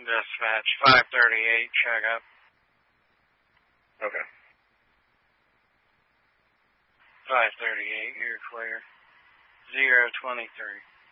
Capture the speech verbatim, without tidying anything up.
Dispatch, five thirty-eight, check up. Okay. five thirty-eight, you're clear. zero twenty-three.